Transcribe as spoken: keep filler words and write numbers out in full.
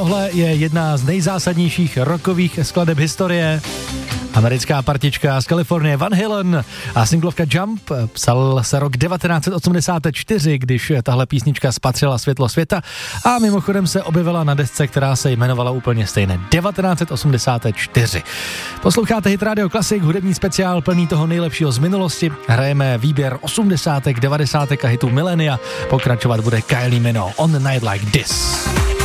Tohle je jedna z nejzásadnějších rockových skladeb historie. Americká partička z Kalifornie Van Halen a singlovka Jump. Psal se rok devatenáct osmdesát čtyři, když tahle písnička spatřila světlo světa a mimochodem se objevila na desce, která se jmenovala úplně stejně. devatenáct osmdesát čtyři. Posloucháte Hit Radio Classic, hudební speciál plný toho nejlepšího z minulosti. Hrajeme výběr osmdesátek, devadesátek a hitů milénia. Pokračovat bude Kylie Minogue On the Night Like This.